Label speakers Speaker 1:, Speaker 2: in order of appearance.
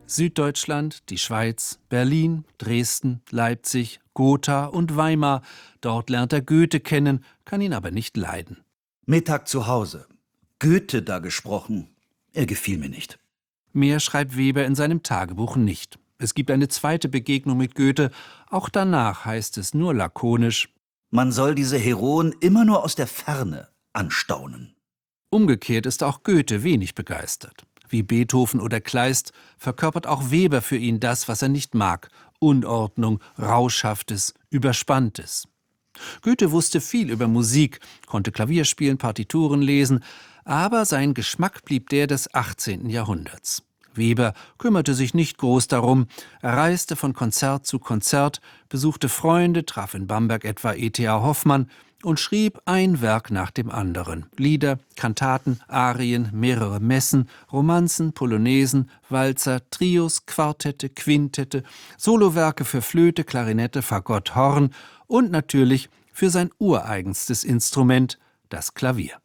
Speaker 1: Süddeutschland, die Schweiz, Berlin, Dresden, Leipzig, Gotha und Weimar. Dort lernt er Goethe kennen, kann ihn aber nicht leiden.
Speaker 2: Mittag zu Hause. Goethe da gesprochen. Er gefiel mir nicht.
Speaker 1: Mehr schreibt Weber in seinem Tagebuch nicht. Es gibt eine zweite Begegnung mit Goethe. Auch danach heißt es nur lakonisch:
Speaker 2: Man soll diese Heroen immer nur aus der Ferne anstaunen.
Speaker 1: Umgekehrt ist auch Goethe wenig begeistert. Wie Beethoven oder Kleist verkörpert auch Weber für ihn das, was er nicht mag: Unordnung, Rauschhaftes, Überspanntes. Goethe wusste viel über Musik, konnte Klavier spielen, Partituren lesen, aber sein Geschmack blieb der des 18. Jahrhunderts. Weber kümmerte sich nicht groß darum. Er reiste von Konzert zu Konzert, besuchte Freunde, traf in Bamberg etwa E.T.A. Hoffmann und schrieb ein Werk nach dem anderen. Lieder, Kantaten, Arien, mehrere Messen, Romanzen, Polonaisen, Walzer, Trios, Quartette, Quintette, Solowerke für Flöte, Klarinette, Fagott, Horn und natürlich für sein ureigenstes Instrument, das Klavier.